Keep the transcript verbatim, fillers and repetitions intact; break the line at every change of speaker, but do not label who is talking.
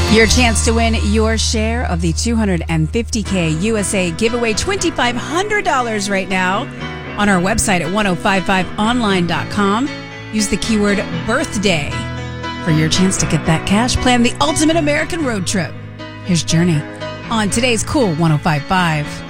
Your chance to win your share of the two hundred fifty K U S A giveaway, two thousand five hundred dollars right now on our website at ten fifty-five online dot com. Use the keyword birthday for your chance to get that cash. Plan the ultimate American road trip. Here's Journey on today's Cool ten fifty-five.